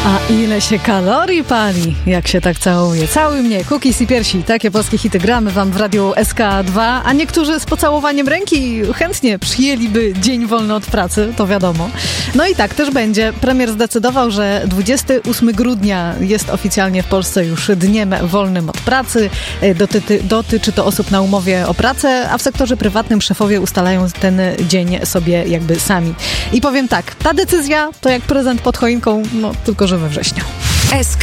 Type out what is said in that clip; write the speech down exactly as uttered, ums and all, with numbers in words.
A ile się kalorii pali, jak się tak całuje. Całuj mnie, Cookies i piersi. Takie polskie hity gramy wam w radiu S K dwa, a niektórzy z pocałowaniem ręki chętnie przyjęliby dzień wolny od pracy, to wiadomo. No i tak też będzie. Premier zdecydował, że dwudziestego ósmego grudnia jest oficjalnie w Polsce już dniem wolnym od pracy. Dotyczy, dotyczy to osób na umowie o pracę, a w sektorze prywatnym szefowie ustalają ten dzień sobie jakby sami. I powiem tak, ta decyzja to jak prezent pod choinką, no tylko że we wrześniu. S K